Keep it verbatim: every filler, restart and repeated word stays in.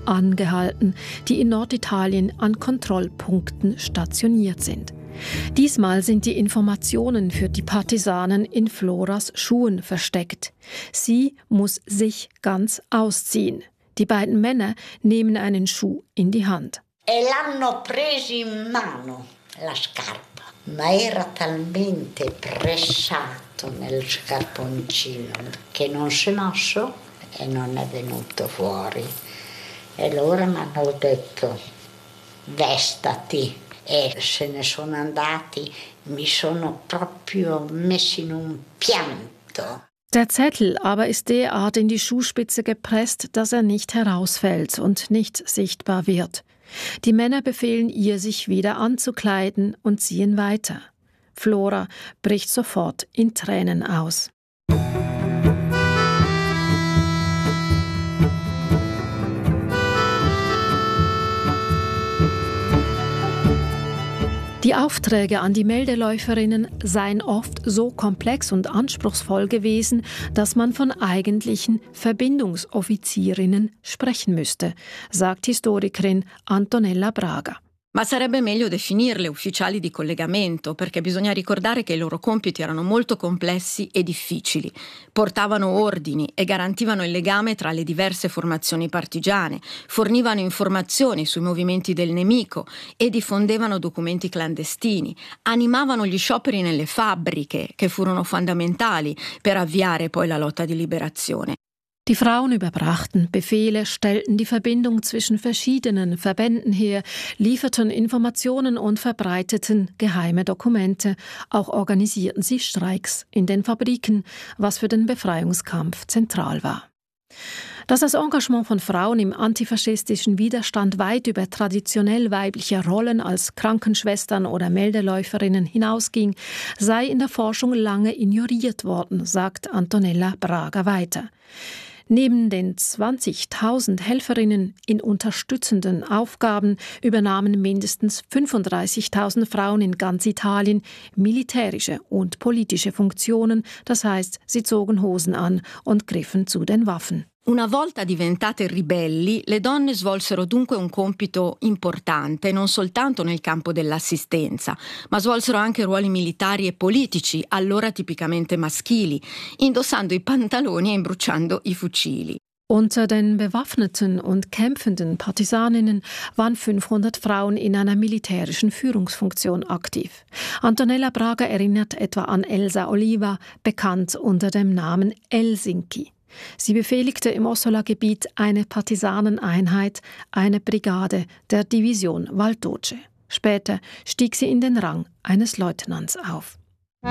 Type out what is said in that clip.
angehalten, die in Norditalien an Kontrollpunkten stationiert sind. Diesmal sind die Informationen für die Partisanen in Floras Schuhen versteckt. Sie muss sich ganz ausziehen. Die beiden Männer nehmen einen Schuh in die Hand. E l'hanno preso in mano la scarpa, ma era talmente pressato nel scarponcino che non si è mosso e non è venuto fuori. E loro mi hanno detto vestati. E se ne sono andati, mi sono proprio messi in un pianto. Der Zettel aber ist derart in die Schuhspitze gepresst, dass er nicht herausfällt und nicht sichtbar wird. Die Männer befehlen ihr, sich wieder anzukleiden und ziehen weiter. Flora bricht sofort in Tränen aus. Die Aufträge an die Meldeläuferinnen seien oft so komplex und anspruchsvoll gewesen, dass man von eigentlichen Verbindungsoffizierinnen sprechen müsste, sagt Historikerin Antonella Braga. Ma sarebbe meglio definirle ufficiali di collegamento, perché bisogna ricordare che i loro compiti erano molto complessi e difficili. Portavano ordini e garantivano il legame tra le diverse formazioni partigiane, fornivano informazioni sui movimenti del nemico e diffondevano documenti clandestini, animavano gli scioperi nelle fabbriche, che furono fondamentali per avviare poi la lotta di liberazione. Die Frauen überbrachten Befehle, stellten die Verbindung zwischen verschiedenen Verbänden her, lieferten Informationen und verbreiteten geheime Dokumente. Auch organisierten sie Streiks in den Fabriken, was für den Befreiungskampf zentral war. Dass das Engagement von Frauen im antifaschistischen Widerstand weit über traditionell weibliche Rollen als Krankenschwestern oder Meldeläuferinnen hinausging, sei in der Forschung lange ignoriert worden, sagt Antonella Braga weiter. Neben den zwanzigtausend Helferinnen in unterstützenden Aufgaben übernahmen mindestens fünfunddreißigtausend Frauen in ganz Italien militärische und politische Funktionen, das heißt, sie zogen Hosen an und griffen zu den Waffen. Una volta diventate ribelli, le donne svolsero dunque un compito importante, non soltanto nel campo dell'assistenza, ma svolsero anche ruoli militari e politici, allora tipicamente maschili, indossando i pantaloni e imbruciando i fucili. Unter den bewaffneten und kämpfenden Partisaninnen waren fünfhundert Frauen in einer militärischen Führungsfunktion aktiv. Antonella Braga erinnert etwa an Elsa Oliva, bekannt unter dem Namen Helsinki. Sie befehligte im Ossola-Gebiet eine Partisaneneinheit, eine Brigade der Division Val d'Oce. Später stieg sie in den Rang eines Leutnants auf.